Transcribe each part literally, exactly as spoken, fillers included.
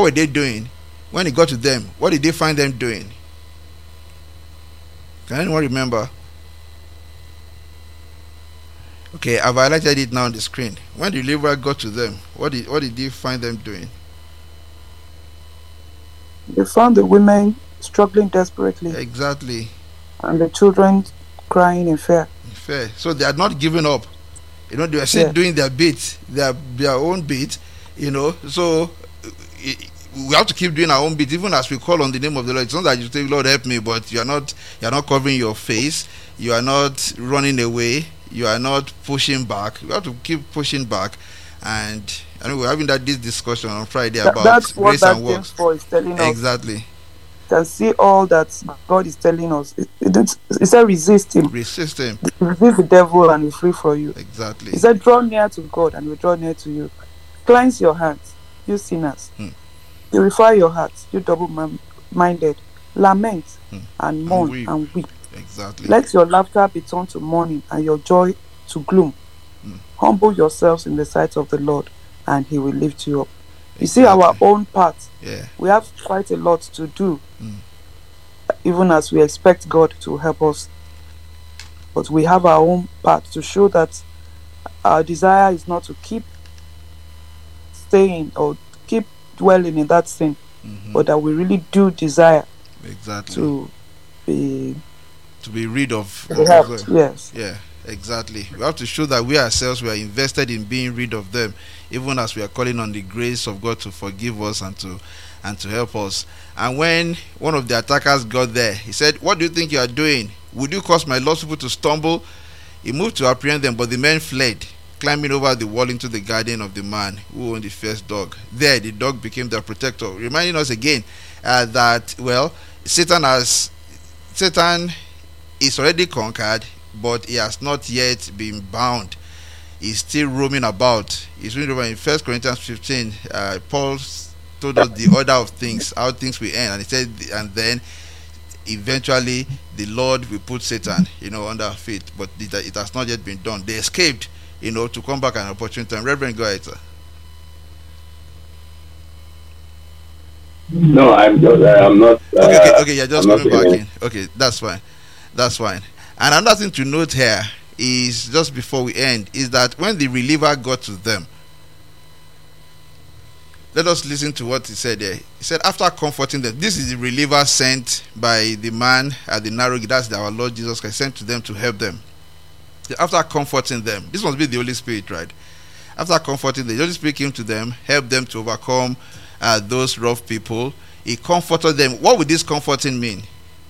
were they doing? When he got to them, what did they find them doing? Can anyone remember? Okay, I've highlighted it now on the screen. When the deliverer got to them, what did what did he find them doing? They found the women struggling desperately. Exactly. And the children crying in fear. In fear. So they had not given up. You know, they were still yeah. doing their bit, their their own bit. You know, so it, we have to keep doing our own bit, even as we call on the name of the Lord. It's not that you say, "Lord, help me," but you are not you are not covering your face. You are not running away. You are not pushing back. You have to keep pushing back. And I know we're having that this discussion on Friday that, about that's what grace that and works. For is telling us. Exactly. You can see all that God is telling us. It, it, it said resist him. Resist him. Resist the devil and he'll free for you. Exactly. He said draw near to God and he'll draw near to you. Cleanse your hands, you sinners. Hmm. Purify your hearts, you double-minded. Lament hmm. and mourn and weep. and weep. Exactly. Let your laughter be turned to mourning and your joy to gloom. Hmm. Humble yourselves in the sight of the Lord and he will lift you up. You exactly. see our own part. Yeah. We have quite a lot to do. Hmm. Even as we expect God to help us. But we have our own part to show that our desire is not to keep staying or keep dwelling in that sin, mm-hmm. but that we really do desire exactly to be to be rid of, of helped, yes. Yeah, exactly. We have to show that we ourselves we are invested in being rid of them, even as we are calling on the grace of God to forgive us and to and to help us. And when one of the attackers got there, he said, "What do you think you are doing? Would you cause my lost people to stumble?" He moved to apprehend them, but the men fled, climbing over the wall into the garden of the man who owned the first dog. There, the dog became their protector, reminding us again uh, that, well, Satan has Satan is already conquered, but he has not yet been bound. He's still roaming about. He's roaming over in First Corinthians fifteen. Uh, Paul told us the order of things, how things will end, and he said, and then eventually the Lord will put Satan, you know, under our feet. But it, it has not yet been done. They escaped, you know, to come back at an opportune time. Reverend, go ahead, sir. No, I'm just, I'm not. Uh, okay, okay, okay, you're just I'm coming back in. Okay, that's fine. That's fine. And another thing to note here is, just before we end, is that when the reliever got to them, let us listen to what he said there. He said, after comforting them, this is the reliever sent by the man at the narrow gate, that's our Lord Jesus Christ, sent to them to help them. After comforting them, this must be the Holy Spirit, right? After comforting them, the Holy Spirit came to them, helped them to overcome uh, those rough people. He comforted them. What would this comforting mean?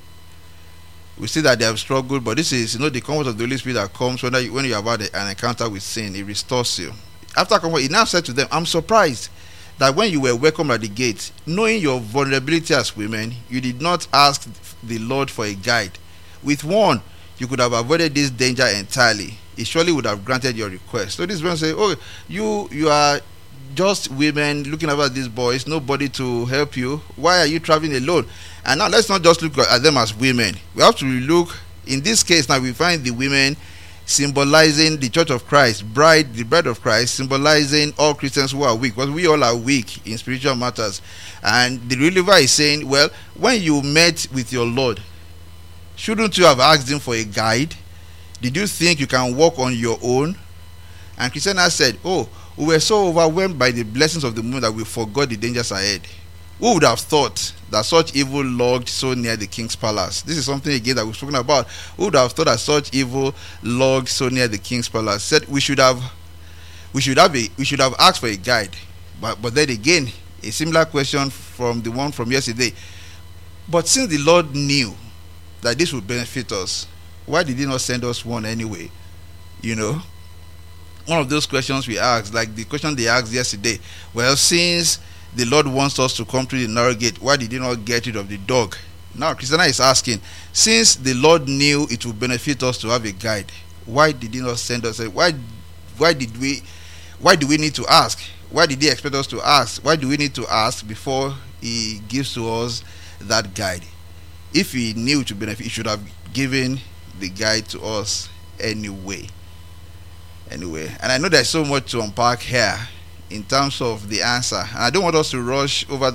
We see that they have struggled, but this is, you know, the comfort of the Holy Spirit that comes when you, when you have had an encounter with sin. It restores you. After comfort, he now said to them, I'm surprised that when you were welcomed at the gate, knowing your vulnerability as women, you did not ask the Lord for a guide. With one, you could have avoided this danger entirely. He surely would have granted your request. So this one say, oh, you you are just women looking about these boys, nobody to help you. Why are you traveling alone? And now let's not just look at them as women. We have to look, in this case now we find the women symbolizing the Church of Christ, bride, the bride of Christ, symbolizing all Christians who are weak, because we all are weak in spiritual matters. And the reliever is saying, well, when you met with your Lord, shouldn't you have asked him for a guide? Did you think you can walk on your own? And Christiana said, oh, we were so overwhelmed by the blessings of the moment that we forgot the dangers ahead. Who would have thought that such evil lurked so near the king's palace? This is something again that we've spoken about. Who would have thought that such evil lurked so near the king's palace? Said we should have we should have a, we should have asked for a guide. But but then again, a similar question from the one from yesterday. But since the Lord knew that this would benefit us, why did he not send us one anyway? You know? One of those questions we asked, like the question they asked yesterday. Well, since the Lord wants us to come through the narrow gate, why did he not get rid of the dog? Now Christiana is asking, since the Lord knew it would benefit us to have a guide, why did he not send us? Why why did we why do we need to ask? Why did he expect us to ask? Why do we need to ask before he gives to us that guide? If he knew to benefit, he should have given the guide to us anyway. Anyway, and I know there's so much to unpack here in terms of the answer, and I don't want us to rush over